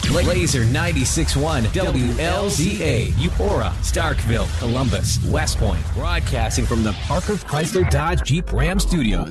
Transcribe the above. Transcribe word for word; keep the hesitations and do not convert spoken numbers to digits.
Laser ninety-six point one W L Z A, Eupora, Starkville, Columbus, West Point. Broadcasting from the Parker Chrysler Dodge Jeep Ram Studios.